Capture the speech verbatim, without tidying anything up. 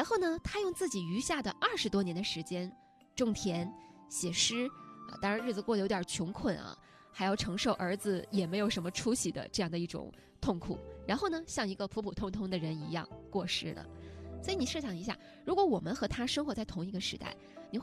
后呢，他用自己余下的二十多年的时间种田、写诗啊，当然日子过得有点穷困啊，还要承受儿子也没有什么出息的这样的一种痛苦，然后呢，像一个普普通通的人一样过世了。所以你设想一下，如果我们和他生活在同一个时代，你会